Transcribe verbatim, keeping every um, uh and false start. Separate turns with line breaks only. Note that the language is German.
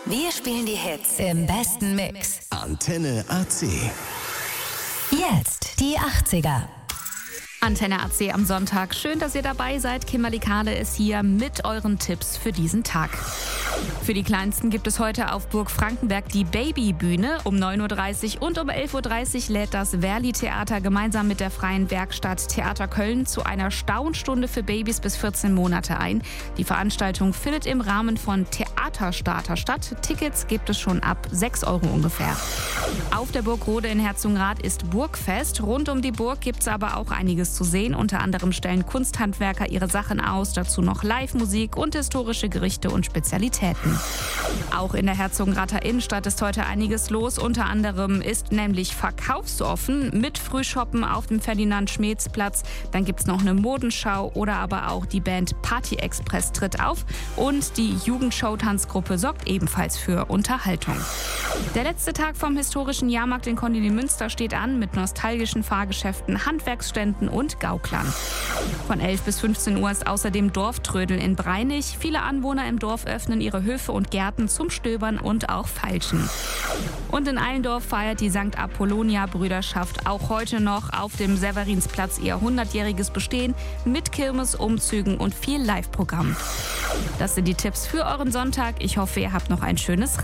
Wir spielen die Hits im besten Mix.
Antenne A C.
Jetzt die achtziger.
Antenne A C am Sonntag. Schön, dass ihr dabei seid. Kimberly Kahle ist hier mit euren Tipps für diesen Tag. Für die Kleinsten gibt es heute auf Burg Frankenberg die Babybühne um neun Uhr dreißig und um elf Uhr dreißig lädt das Verli-Theater gemeinsam mit der Freien Werkstatt Theater Köln zu einer Staunstunde für Babys bis vierzehn Monate ein. Die Veranstaltung findet im Rahmen von Theaterstarter statt. Tickets gibt es schon ab sechs Euro ungefähr. Auf der Burg Rode in Herzogenrath ist Burgfest. Rund um die Burg gibt es aber auch einiges zu sehen. Unter anderem stellen Kunsthandwerker ihre Sachen aus, dazu noch Live-Musik und historische Gerichte und Spezialitäten. Auch in der Herzogenrather Innenstadt ist heute einiges los. Unter anderem ist nämlich verkaufsoffen mit Frühshoppen auf dem Ferdinand-Schmeetz-Platz. Dann gibt es noch eine Modenschau oder aber auch die Band Party Express tritt auf. Und die Jugendshow-Tanzgruppe sorgt ebenfalls für Unterhaltung. Der letzte Tag vom historischen Jahrmarkt in Condilly-Münster steht an mit nostalgischen Fahrgeschäften, Handwerksständen und Gauklern. Von elf bis fünfzehn Uhr ist außerdem Dorftrödel in Breinig. Viele Anwohner im Dorf öffnen ihre Höfe und Gärten zum Stöbern und auch Feilschen. Und in Allendorf feiert die Sankt Apollonia-Brüderschaft auch heute noch auf dem Severinsplatz ihr hundertjähriges Bestehen mit Kirmes, Umzügen und viel Live-Programm. Das sind die Tipps für euren Sonntag. Ich hoffe, ihr habt noch ein schönes